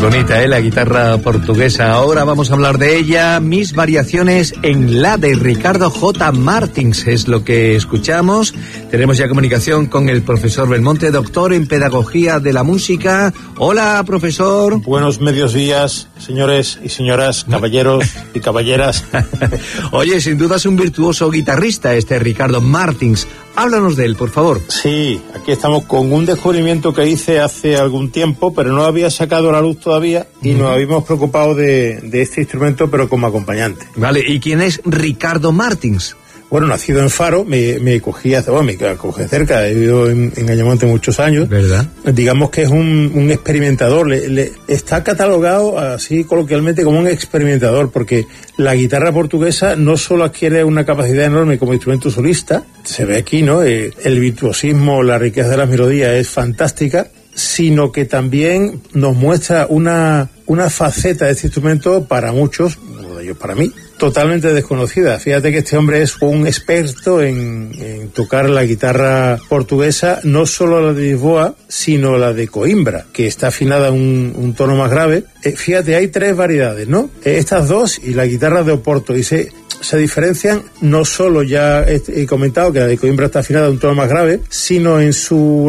bonita, la guitarra portuguesa. Ahora vamos a hablar de ella. Mis variaciones en la de Ricardo J. Martins es lo que escuchamos. Tenemos ya comunicación con el profesor Belmonte, doctor en Pedagogía de la Música. Hola, profesor. Buenos medios días, señores y señoras, caballeros y caballeras. Oye, sin duda es un virtuoso guitarrista este Ricardo Martins. Háblanos de él, por favor. Sí, aquí estamos con un descubrimiento que hice hace algún tiempo, pero no había sacado a la luz todavía y nos habíamos preocupado de este instrumento, pero como acompañante. Vale, ¿y quién es Ricardo Martins? Bueno, nacido en Faro, me cogí cerca, he vivido en Ayamonte muchos años. ¿Verdad? Digamos que es un experimentador, está catalogado así coloquialmente como un experimentador, porque la guitarra portuguesa no solo adquiere una capacidad enorme como instrumento solista, se ve aquí, ¿no? El virtuosismo, la riqueza de las melodías es fantástica, sino que también nos muestra una faceta de este instrumento para muchos, uno de ellos para mí, totalmente desconocida. Fíjate que este hombre es un experto en tocar la guitarra portuguesa, no solo la de Lisboa, sino la de Coimbra, que está afinada un tono más grave. Fíjate, hay 3 variedades, ¿no? Estas 2 y la guitarra de Oporto, y se diferencian no solo, ya he comentado que la de Coimbra está afinada a un tono más grave, sino en su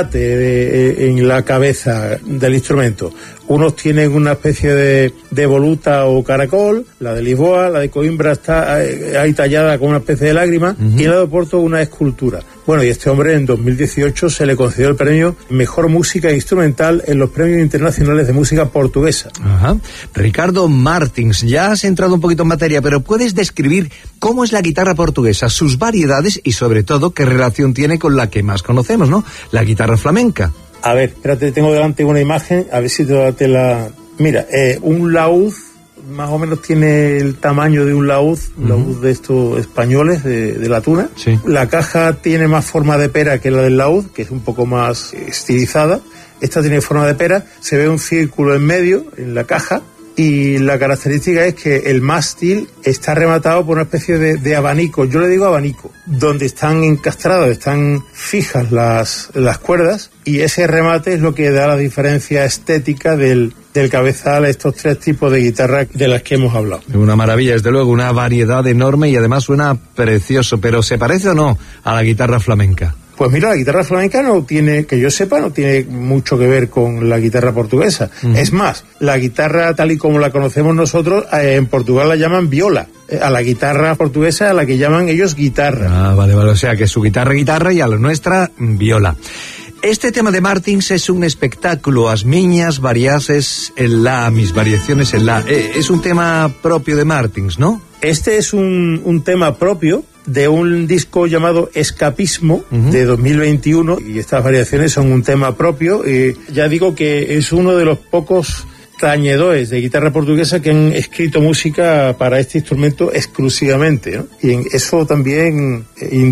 remate en la cabeza del instrumento. Unos tienen una especie de voluta o caracol, la de Lisboa, la de Coimbra está ahí tallada con una especie de lágrima, y la de Oporto una escultura. Bueno, y este hombre en 2018 se le concedió el premio Mejor Música Instrumental en los Premios Internacionales de Música Portuguesa. Ajá. Ricardo Martins, ya has entrado un poquito en materia, pero ¿puedes describir cómo es la guitarra portuguesa, sus variedades y sobre todo qué relación tiene con la que más conocemos, ¿no? La guitarra flamenca. A ver, espérate, tengo delante una imagen, a ver si te la... Mira, un laúd más o menos tiene el tamaño de un laúd de estos españoles, de la tuna. Sí. La caja tiene más forma de pera que la del laúd, que es un poco más estilizada. Esta tiene forma de pera, se ve un círculo en medio, en la caja, y la característica es que el mástil está rematado por una especie de abanico, yo le digo abanico, donde están encastradas, están fijas las cuerdas, y ese remate es lo que da la diferencia estética del cabezal a estos 3 tipos de guitarra de las que hemos hablado. Una maravilla, desde luego, una variedad enorme y además suena precioso, pero ¿se parece o no a la guitarra flamenca? Pues mira, la guitarra flamenca no tiene, que yo sepa, no tiene mucho que ver con la guitarra portuguesa. Es más, la guitarra tal y como la conocemos nosotros, en Portugal la llaman viola. A la guitarra portuguesa a la que llaman ellos guitarra. Ah, vale, o sea que su guitarra y a la nuestra viola. Este tema de Martins es un espectáculo, as miñas variaces en la, mis variaciones en la. Es un tema propio de Martins, ¿no? Este es un tema propio de un disco llamado Escapismo de 2021, y estas variaciones son un tema propio. Ya digo que es uno de los pocos tañedores de guitarra portuguesa que han escrito música para este instrumento exclusivamente, ¿no? Y eso también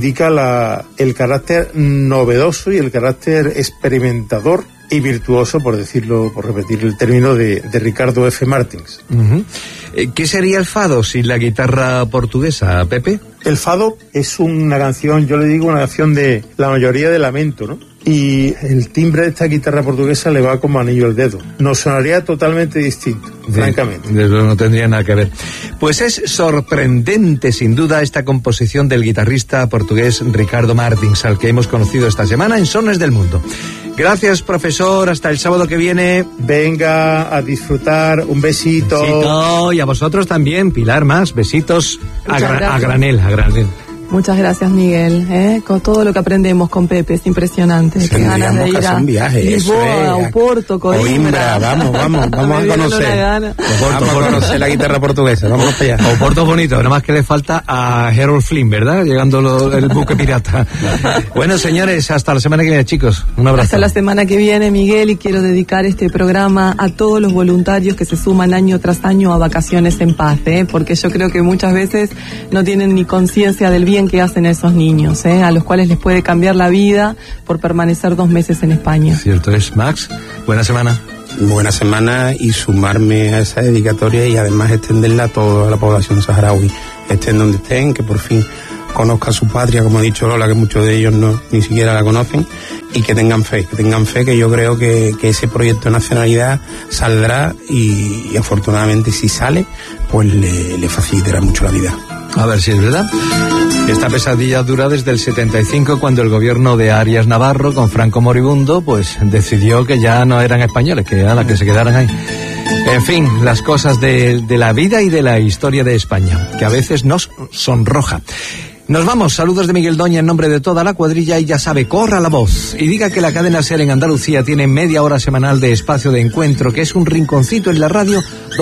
indica el carácter novedoso y el carácter experimentador y virtuoso, por decirlo, por repetir el término, de Ricardo F. Martins. ¿Qué sería el fado sin la guitarra portuguesa, Pepe? El fado es una canción, yo le digo, una canción de la mayoría de lamento, ¿no? Y el timbre de esta guitarra portuguesa le va como anillo al dedo. Nos sonaría totalmente distinto, francamente. Desde luego no tendría nada que ver. Pues es sorprendente, sin duda, esta composición del guitarrista portugués Ricardo Martins, al que hemos conocido esta semana en Sones del Mundo. Gracias, profesor. Hasta el sábado que viene. Venga a disfrutar. Un besito. Besito. Y a vosotros también, Pilar, más. Besitos a granel. Muchas gracias, Miguel. Con todo lo que aprendemos con Pepe, es impresionante. Qué ganas de ir a Lisboa, a Oporto, Coimbra. Vamos a conocer. Vamos a conocer la guitarra portuguesa. Vamos para allá. Oporto es bonito, nada más que le falta a Harold Flynn, ¿verdad? Llegando el buque pirata. Bueno, señores, hasta la semana que viene, chicos. Un abrazo. Hasta la semana que viene, Miguel, y quiero dedicar este programa a todos los voluntarios que se suman año tras año a Vacaciones en Paz, porque yo creo que muchas veces no tienen ni conciencia del bien que hacen esos niños, a los cuales les puede cambiar la vida por permanecer 2 meses en España. Cierto es. Max, buena semana. Buena semana, y sumarme a esa dedicatoria y además extenderla a toda la población saharaui, estén donde estén, que por fin conozca su patria, como ha dicho Lola, que muchos de ellos ni siquiera la conocen, y que tengan fe, que yo creo que ese proyecto de nacionalidad saldrá y afortunadamente si sale, pues le facilitará mucho la vida. A ver si es verdad. Esta pesadilla dura desde el 75, cuando el gobierno de Arias Navarro, con Franco moribundo, pues decidió que ya no eran españoles, que se quedaran ahí. En fin, las cosas de la vida y de la historia de España, que a veces nos sonroja. Nos vamos, saludos de Miguel Doña en nombre de toda la cuadrilla, y ya sabe, corra la voz y diga que la cadena SER en Andalucía tiene media hora semanal de espacio de encuentro, que es un rinconcito en la radio